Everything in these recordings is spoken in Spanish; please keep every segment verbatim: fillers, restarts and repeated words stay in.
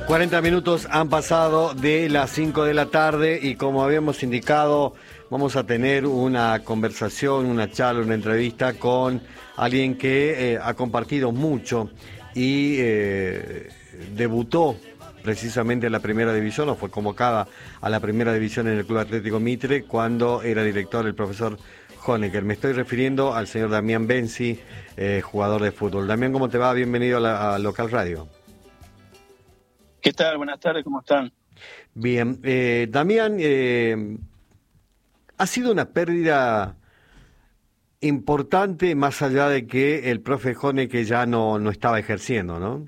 cuarenta minutos han pasado de las cinco de la tarde y como habíamos indicado, vamos a tener una conversación, una charla, una entrevista con alguien que eh, ha compartido mucho y eh, debutó precisamente en la primera división, o fue convocada a la primera división en el Club Atlético Mitre cuando era director el profesor Honecker. Me estoy refiriendo al señor Damián Benzi, eh, jugador de fútbol. Damián, ¿cómo te va? Bienvenido a, la, a Local Radio. ¿Qué tal? Buenas tardes, ¿cómo están? Bien, eh, Damián, eh, ha sido una pérdida importante más allá de que el profe Honecker ya no, no estaba ejerciendo, ¿no?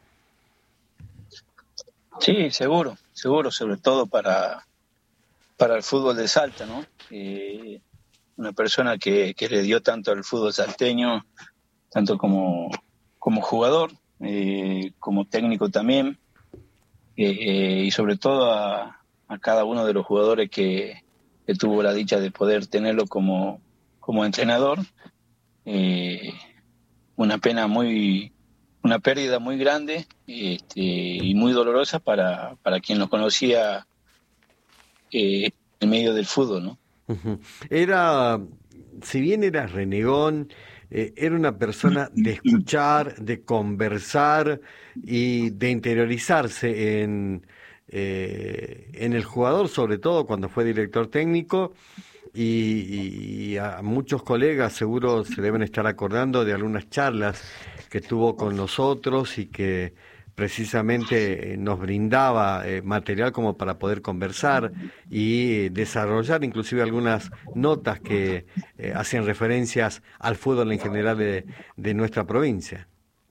Sí, seguro, seguro, sobre todo para, para el fútbol de Salta, ¿no? Eh, una persona que, que le dio tanto al fútbol salteño, tanto como, como jugador, eh, como técnico también, eh, y sobre todo a, a cada uno de los jugadores que, que tuvo la dicha de poder tenerlo como, como entrenador. Eh, una pena muy, una pérdida muy grande este, y muy dolorosa para, para quien lo conocía eh, en medio del fútbol, ¿no? Era, si bien era renegón, eh, era una persona de escuchar, de conversar y de interiorizarse en, eh, en el jugador, sobre todo cuando fue director técnico. Y, y a muchos colegas seguro se deben estar acordando de algunas charlas que tuvo con nosotros y que precisamente nos brindaba eh, material como para poder conversar y desarrollar inclusive algunas notas que eh, hacían referencias al fútbol en general de, de nuestra provincia.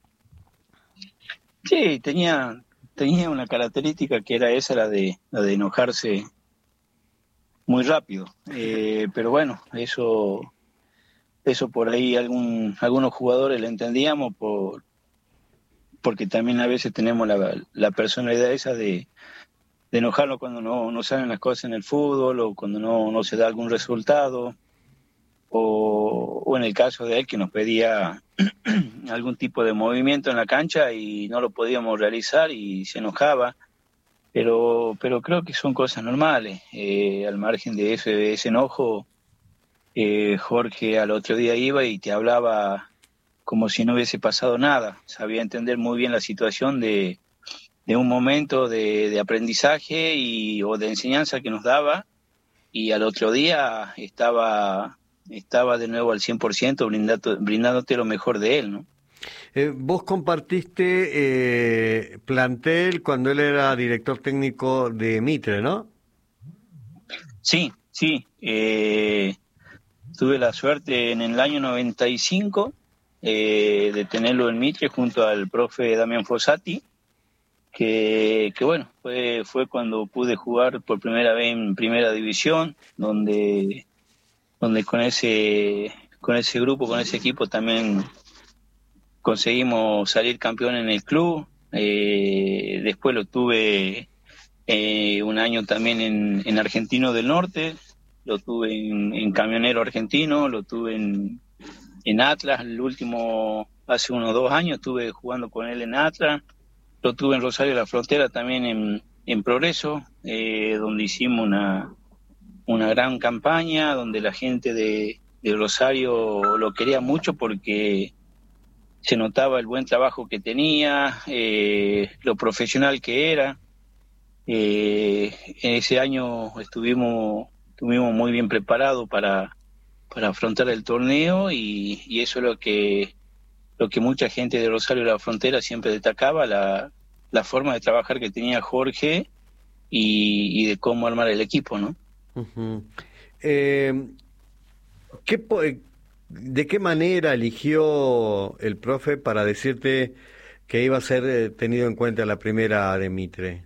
Sí, tenía, tenía una característica que era esa, la de, la de enojarse muy rápido, eh, pero bueno, eso eso por ahí algún algunos jugadores lo entendíamos por porque también a veces tenemos la, la personalidad esa de, de enojarnos cuando no, no salen las cosas en el fútbol o cuando no, no se da algún resultado o, o en el caso de él que nos pedía algún tipo de movimiento en la cancha y no lo podíamos realizar y se enojaba. Pero pero creo que son cosas normales. Eh, al margen de ese, de ese enojo, eh, Jorge al otro día iba y te hablaba como si no hubiese pasado nada. Sabía entender muy bien la situación de, de un momento de, de aprendizaje y, o de enseñanza que nos daba, y al otro día estaba, estaba de nuevo al cien por ciento brindando, brindándote lo mejor de él, ¿no? Eh, vos compartiste eh, plantel cuando él era director técnico de Mitre, ¿no? Sí, sí. Eh, tuve la suerte en el año noventa y cinco eh, de tenerlo en Mitre junto al profe Damián Fossati, que, que bueno, fue, fue cuando pude jugar por primera vez en primera división, donde, donde con ese, con ese grupo, con ese equipo también conseguimos salir campeón en el club. Eh, después lo tuve eh, un año también en, en Argentino del Norte, lo tuve en, en Camionero Argentino, lo tuve en, en Atlas, el último, hace unos dos años estuve jugando con él en Atlas, lo tuve en Rosario de la Frontera también en, en Progreso, eh, donde hicimos una, una gran campaña, donde la gente de, de Rosario lo quería mucho porque se notaba el buen trabajo que tenía, eh, lo profesional que era. Eh, en ese año estuvimos, estuvimos muy bien preparados para, para afrontar el torneo y, y eso es lo que, lo que mucha gente de Rosario de la Frontera siempre destacaba, la, la forma de trabajar que tenía Jorge y, y de cómo armar el equipo, ¿no? Uh-huh. Eh, ¿qué po- ¿De qué manera eligió el profe para decirte que iba a ser eh, tenido en cuenta la primera de Mitre?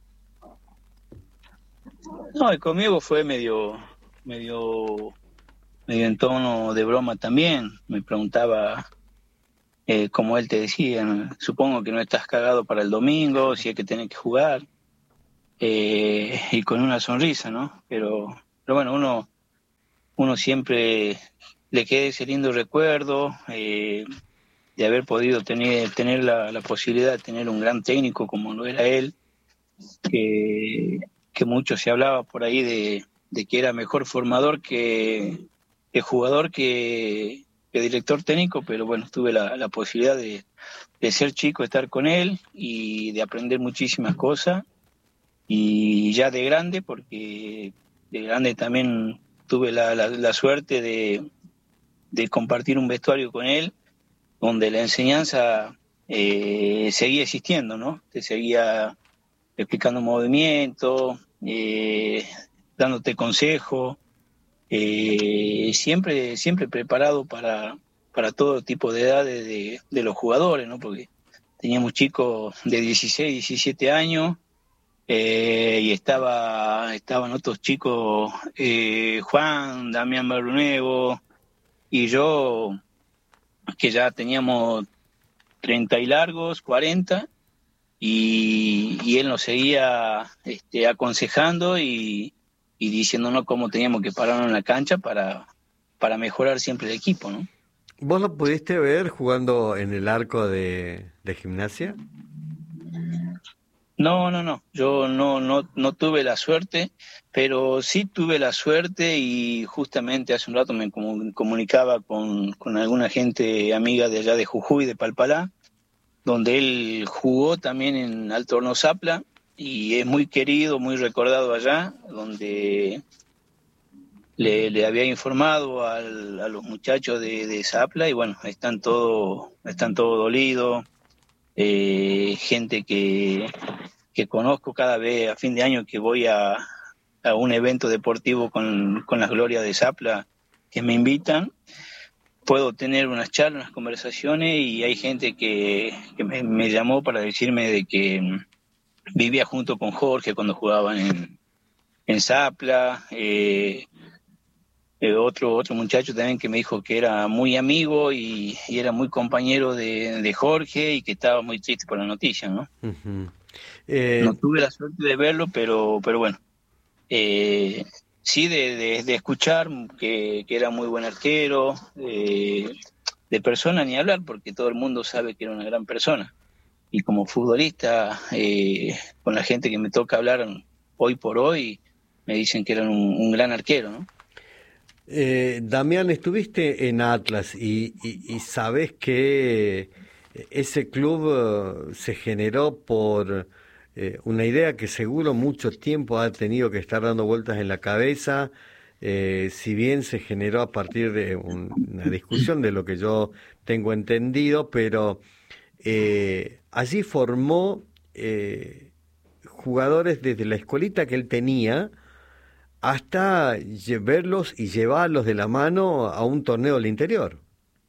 No, y conmigo fue medio, medio, medio en tono de broma también. Me preguntaba, eh, como él te decía, ¿no? Supongo que no estás cagado para el domingo, si es que tenés que jugar, eh, y con una sonrisa, ¿no? Pero, pero bueno, uno, uno siempre le queda ese lindo recuerdo, eh, de haber podido tener, tener la, la posibilidad de tener un gran técnico como lo era él, que, que mucho se hablaba por ahí de, de que era mejor formador que, que jugador que, que director técnico, pero bueno, tuve la, la posibilidad de, de ser chico, estar con él y de aprender muchísimas cosas, y ya de grande, porque de grande también tuve la, la, la suerte de, de compartir un vestuario con él, donde la enseñanza eh, seguía existiendo, ¿no? Te seguía explicando movimientos, eh, dándote consejo, eh, siempre, siempre preparado para, para todo tipo de edades de, de los jugadores, ¿no? Porque teníamos chicos de dieciséis, diecisiete años, eh, y estaba, estaban otros chicos, eh, Juan, Damián Barunego, y yo, que ya teníamos treinta y largos, cuarenta, y, y él nos seguía este, aconsejando y, y diciéndonos cómo teníamos que pararnos en la cancha para, para mejorar siempre el equipo, ¿no? ¿Vos lo pudiste ver jugando en el arco de, de Gimnasia? No, no, no, yo no, no, no tuve la suerte, pero sí tuve la suerte, y justamente hace un rato me comu- comunicaba con, con alguna gente amiga de allá de Jujuy, de Palpalá, donde él jugó también en Alto Horno Zapla, y es muy querido, muy recordado allá, donde le, le había informado al, a los muchachos de, de Zapla, y bueno, están todos están todo dolidos, eh, gente que, que conozco cada vez a fin de año que voy a, a un evento deportivo con, con las glorias de Zapla, que me invitan, puedo tener unas charlas, unas conversaciones, y hay gente que, que me, me llamó para decirme de que mm, vivía junto con Jorge cuando jugaban en, en Zapla, eh, eh, otro, otro muchacho también que me dijo que era muy amigo y, y era muy compañero de, de Jorge, y que estaba muy triste por la noticia, ¿no? Ujú. Eh, No tuve la suerte de verlo, pero, pero bueno, eh, sí de, de, de escuchar que, que era muy buen arquero, eh, de persona ni hablar, porque todo el mundo sabe que era una gran persona. Y como futbolista, eh, con la gente que me toca hablar hoy por hoy, me dicen que era un, un gran arquero, ¿no? eh, Damián, estuviste en Atlas y, y, y sabés que ese club eh, se generó por eh, una idea que seguro mucho tiempo ha tenido que estar dando vueltas en la cabeza, eh, si bien se generó a partir de un- una discusión de lo que yo tengo entendido, pero eh, allí formó eh, jugadores desde la escuelita que él tenía hasta lle- verlos y llevarlos de la mano a un torneo del interior.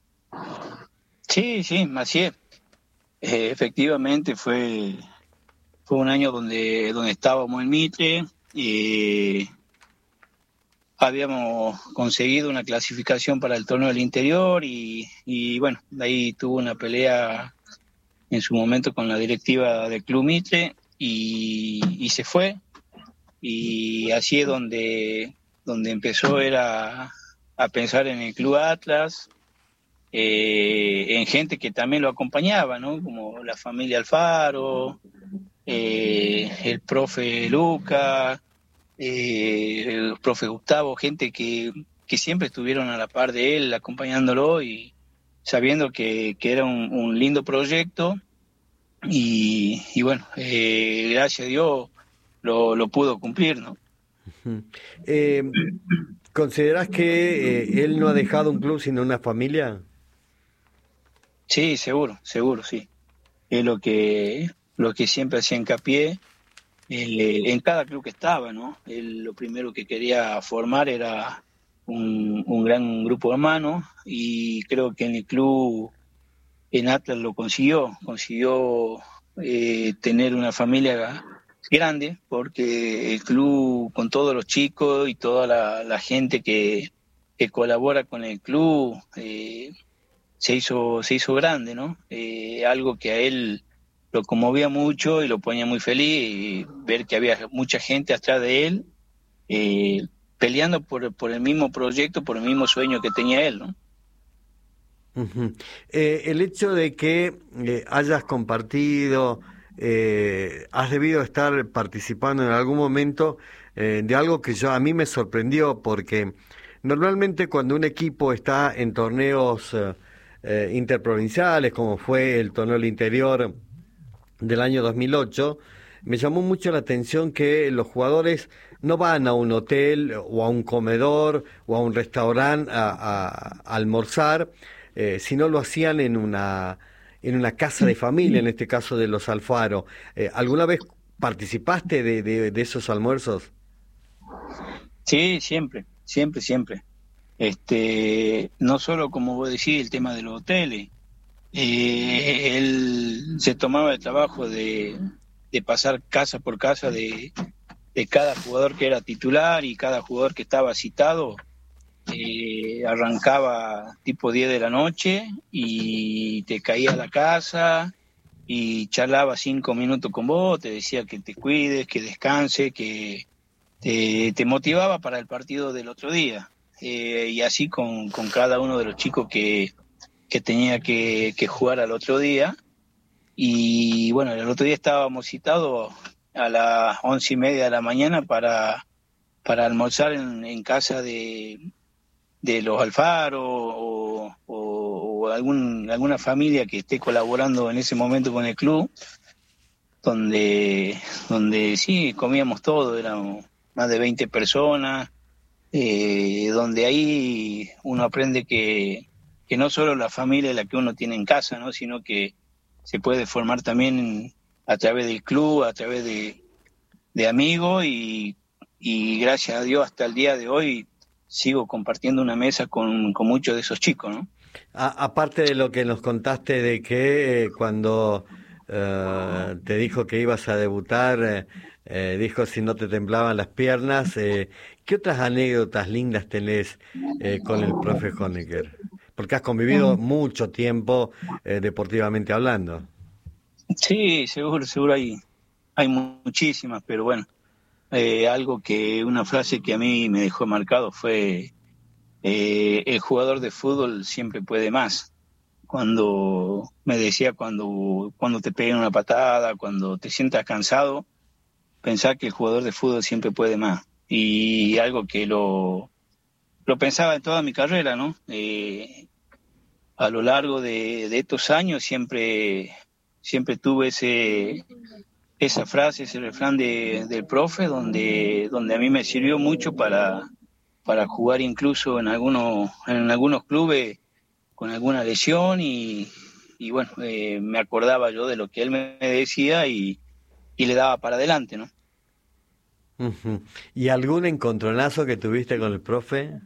Sí, sí, así es. Eh, efectivamente fue, fue un año donde, donde estábamos en Mitre, y habíamos conseguido una clasificación para el torneo del interior, y, y bueno, de ahí tuvo una pelea en su momento con la directiva del Club Mitre, y, y se fue, y así es donde, donde empezó era a pensar en el Club Atlas, eh, en gente que también lo acompañaba, ¿no? Como la familia Alfaro, eh, el profe Luca, eh, el profe Gustavo, gente que, que siempre estuvieron a la par de él, acompañándolo y sabiendo que, que era un, un lindo proyecto, y, y bueno, eh, gracias a Dios lo, lo pudo cumplir, ¿no? Ujú. Eh, ¿Considerás que eh, él no ha dejado un club sino una familia? Sí, seguro, seguro, sí. Es lo que, lo que siempre hacía hincapié, eh, en cada club que estaba, ¿no? Él lo primero que quería formar era un, un gran grupo de hermanos, y creo que en el club, en Atlas lo consiguió, consiguió eh, tener una familia grande, porque el club, con todos los chicos y toda la, la gente que, que colabora con el club, eh, se hizo, se hizo grande, ¿no? Eh, algo que a él lo conmovía mucho y lo ponía muy feliz, y ver que había mucha gente atrás de él, eh, peleando por, por el mismo proyecto, por el mismo sueño que tenía él, ¿no? Ujú. Eh, el hecho de que eh, hayas compartido, eh, has debido estar participando en algún momento eh, de algo que yo a mí me sorprendió, porque normalmente cuando un equipo está en torneos eh, eh, interprovinciales, como fue el torneo del interior del año dos mil ocho, me llamó mucho la atención que los jugadores no van a un hotel o a un comedor o a un restaurante a, a- a almorzar, eh, sino lo hacían en una, en una casa de familia, en este caso de los Alfaro. Eh, ¿alguna vez participaste de, de, de esos almuerzos? Sí, siempre, siempre, siempre. Este, no solo como vos decís, el tema de los hoteles. Eh, él se tomaba el trabajo de, de pasar casa por casa de, de cada jugador que era titular y cada jugador que estaba citado. Eh, arrancaba tipo diez de la noche y te caía a la casa y charlaba cinco minutos con vos, te decía que te cuides, que descanse, que te, te motivaba para el partido del otro día. Eh, y así con, con cada uno de los chicos que, que tenía que, que jugar al otro día. Y bueno, el otro día estábamos citados a las once y media de la mañana para, para almorzar en, en casa de, de los Alfaro o, o, o algún, alguna familia que esté colaborando en ese momento con el club, donde, donde sí, comíamos todo, éramos más de veinte personas, eh, donde ahí uno aprende que, que no solo la familia es la que uno tiene en casa, ¿no? Sino que se puede formar también a través del club, a través de, de amigos y, y gracias a Dios hasta el día de hoy sigo compartiendo una mesa con, con muchos de esos chicos, ¿no? A- aparte de lo que nos contaste de que eh, cuando eh, te dijo que ibas a debutar, eh, eh, dijo si no te temblaban las piernas, eh, ¿qué otras anécdotas lindas tenés eh, con el profe Honecker? Porque has convivido mucho tiempo eh, deportivamente hablando. Sí, seguro, seguro hay, hay muchísimas, pero bueno, eh, algo que, una frase que a mí me dejó marcado fue, eh, el jugador de fútbol siempre puede más. Cuando me decía, cuando, cuando te peguen una patada, cuando te sientas cansado, pensar que el jugador de fútbol siempre puede más. Y algo que lo, lo pensaba en toda mi carrera, ¿no? Eh, a lo largo de, de estos años siempre, siempre tuve ese, esa frase, ese refrán de, del profe, donde, donde a mí me sirvió mucho para, para jugar incluso en algunos, en algunos clubes con alguna lesión y, y bueno, eh, me acordaba yo de lo que él me decía y, y le daba para adelante, ¿no? Ujú. ¿Y algún encontronazo que tuviste con el profe?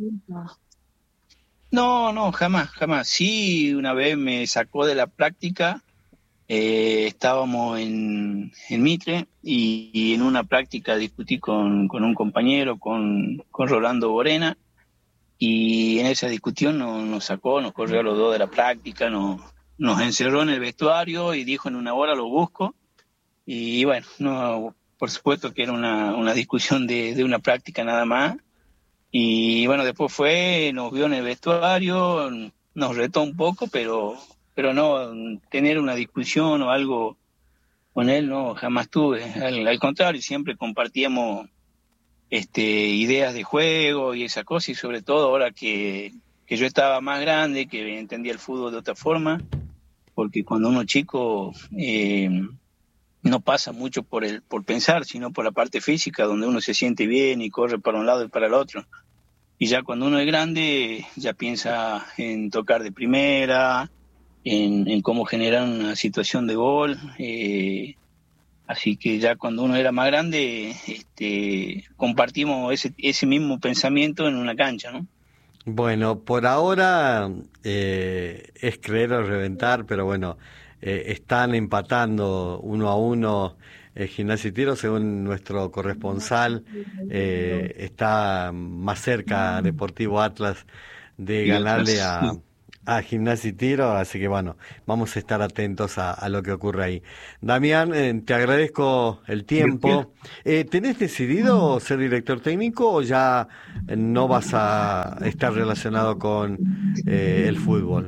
No, no, jamás, jamás. Sí, una vez me sacó de la práctica, eh, estábamos en, en Mitre y, y en una práctica discutí con, con un compañero, con, con Rolando Borena, y en esa discusión nos, nos sacó, nos corrió a los dos de la práctica, nos, nos encerró en el vestuario y dijo en una hora lo busco. Y bueno, no, por supuesto que era una, una discusión de, de una práctica nada más. Y bueno, después fue, nos vio en el vestuario, nos retó un poco, pero, pero no, tener una discusión o algo con él no, jamás tuve. Al, al contrario, siempre compartíamos este, ideas de juego y esa cosa, y sobre todo ahora que, que yo estaba más grande, que entendía el fútbol de otra forma, porque cuando uno es chico eh, no pasa mucho por el, por pensar, sino por la parte física, donde uno se siente bien y corre para un lado y para el otro. Y ya cuando uno es grande, ya piensa en tocar de primera, en, en cómo generar una situación de gol. Eh, así que ya cuando uno era más grande, este, compartimos ese, ese mismo pensamiento en una cancha, ¿no? Bueno, por ahora eh, es creer o reventar, pero bueno, eh, están empatando uno a uno eh, Gimnasia y Tiro, según nuestro corresponsal, eh, está más cerca Deportivo Atlas de ganarle a, a Gimnasia y Tiro, así que bueno, vamos a estar atentos a, a lo que ocurre ahí. Damián, eh, te agradezco el tiempo. Eh, ¿Tenés decidido ser director técnico o ya no vas a estar relacionado con eh, el fútbol?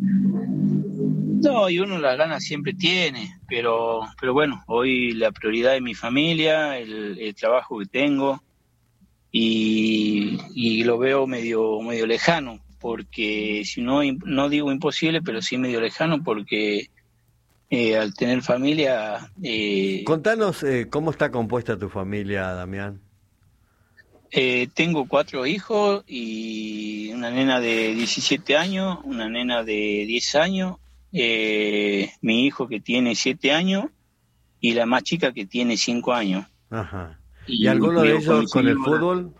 No, y uno las ganas siempre tiene, pero, pero bueno, hoy la prioridad es mi familia, el, el trabajo que tengo, y, y lo veo medio, medio lejano, porque si no, no digo imposible, pero sí medio lejano, porque eh, al tener familia... Eh, Contanos eh, cómo está compuesta tu familia, Damián. Eh, tengo cuatro hijos y una nena de diecisiete años, una nena de diez años, eh, mi hijo que tiene siete años y la más chica que tiene cinco años. Ajá. ¿Y, ¿Y Y alguno de vivo con mi ellos con el señora. fútbol?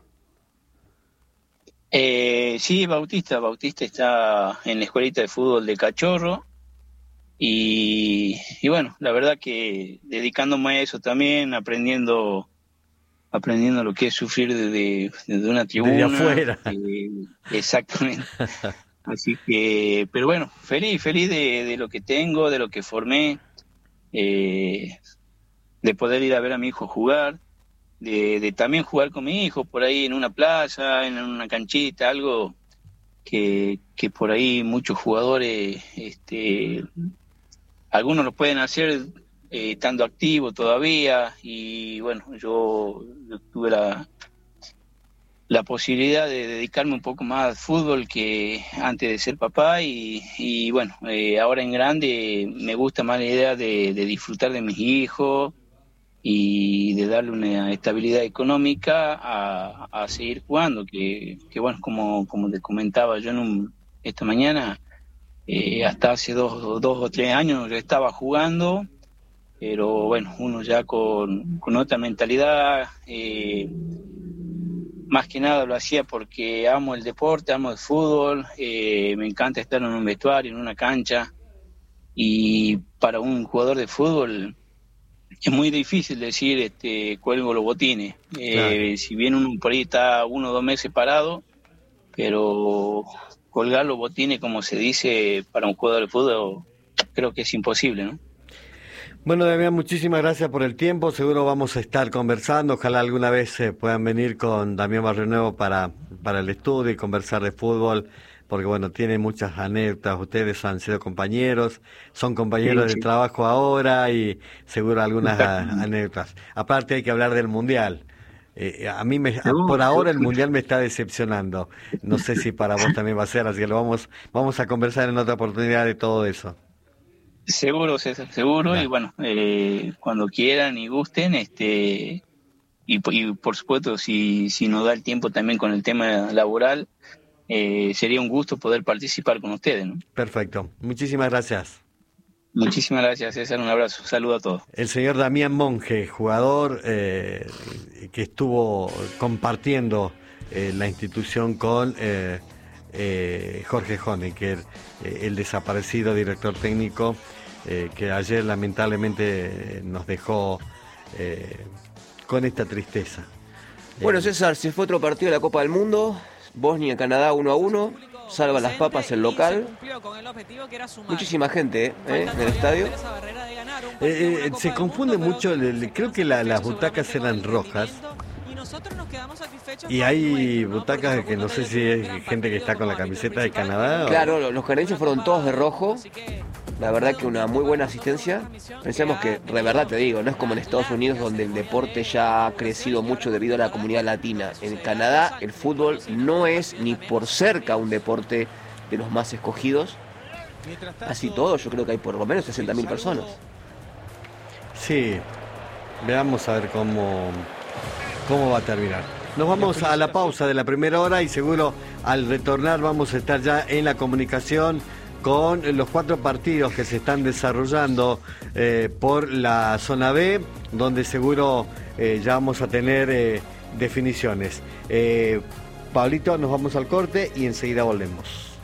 Eh, sí, Bautista. Bautista está en la escuelita de fútbol de Cachorro. Y, y bueno, la verdad que dedicándome a eso también, aprendiendo aprendiendo lo que es sufrir desde, desde una tribuna. Desde afuera. Eh, exactamente. Así que, pero bueno, feliz, feliz de, de lo que tengo, de lo que formé, eh, de poder ir a ver a mi hijo jugar, de, de también jugar con mi hijo por ahí en una plaza, en una canchita, algo que, que por ahí muchos jugadores, este, algunos lo pueden hacer eh, estando activo todavía, y bueno, yo, yo tuve la la posibilidad de dedicarme un poco más al fútbol que antes de ser papá, y, y bueno, eh, ahora en grande me gusta más la idea de, de disfrutar de mis hijos y de darle una estabilidad económica a, a seguir jugando, que, que bueno, como, como te comentaba yo en un, esta mañana, eh, hasta hace dos, dos o tres años yo estaba jugando, pero bueno, uno ya con, con otra mentalidad, eh, más que nada lo hacía porque amo el deporte, amo el fútbol, eh, me encanta estar en un vestuario, en una cancha, y para un jugador de fútbol es muy difícil decir este cuelgo los botines, eh, Claro. si bien uno por ahí está uno o dos meses parado, pero colgar los botines, como se dice, para un jugador de fútbol creo que es imposible, ¿no? Bueno, Damián, muchísimas gracias por el tiempo. Seguro vamos a estar conversando. Ojalá alguna vez eh, puedan venir con Damián Barrionuevo para, para el estudio y conversar de fútbol, porque bueno, tiene muchas anécdotas. Ustedes han sido compañeros, son compañeros Sí, de sí. trabajo ahora y seguro algunas a- anécdotas. Aparte hay que hablar del Mundial. Eh, a mí me, a- por Seguro, ahora el seguro. Mundial me está decepcionando. No sé si para vos también va a ser, así que lo vamos, vamos a conversar en otra oportunidad de todo eso. Seguro, César, seguro, y Da. bueno, eh, cuando quieran y gusten, este, y, y por supuesto, si, si nos da el tiempo también con el tema laboral, eh, sería un gusto poder participar con ustedes, ¿no? Perfecto. Muchísimas gracias. Muchísimas gracias, César, un abrazo, saludo a todos. El señor Damián Monge, jugador eh, que estuvo compartiendo eh, la institución con eh, eh, Jorge Honecker, eh, el desaparecido director técnico, eh, que ayer lamentablemente nos dejó eh, con esta tristeza. Bueno, Eh, César, se fue otro partido de la Copa del Mundo. Bosnia-Canadá uno a uno. Salva las papas el local. Muchísima gente ¿eh? en el estadio. eh, eh, se confunde mucho, le- le- creo que la- las butacas eran rojas. Y hay butacas que no sé si es gente que está con la camiseta de Canadá o... Claro, lo- los canadienses fueron todos de rojo. La verdad que una muy buena asistencia. Pensemos que, de verdad te digo, no es como en Estados Unidos donde el deporte ya ha crecido mucho debido a la comunidad latina. En Canadá el fútbol no es ni por cerca un deporte de los más escogidos. Así todo, yo creo que hay por lo menos sesenta mil personas. Sí, veamos a ver cómo, cómo va a terminar. Nos vamos a la pausa de la primera hora y seguro al retornar vamos a estar ya en la comunicación con los cuatro partidos que se están desarrollando eh, por la zona B, donde seguro eh, ya vamos a tener eh, definiciones. Eh, Pablito, nos vamos al corte y enseguida volvemos.